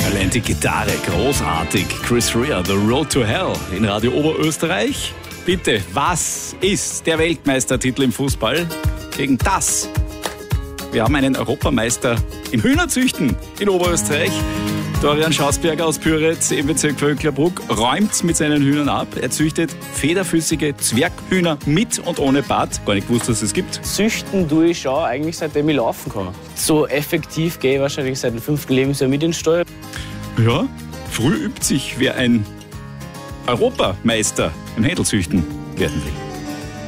Allein die Gitarre, großartig. Chris Rea, The Road to Hell in Radio Oberösterreich. Bitte, was ist der Weltmeistertitel im Fußball gegen das? Wir haben einen Europameister im Hühnerzüchten in Oberösterreich. Dorian Schausberger aus Pyritz im Bezirk Vöcklerbruck räumt mit seinen Hühnern ab. Er züchtet federfüßige Zwerghühner mit und ohne Bart. Gar nicht gewusst, dass es gibt. Züchten tue ich schon eigentlich seitdem ich laufen kann. So effektiv gehe ich wahrscheinlich seit dem 5. Lebensjahr mit in den Stall. Ja, früh übt sich, wer ein Europameister im Händelzüchten werden will.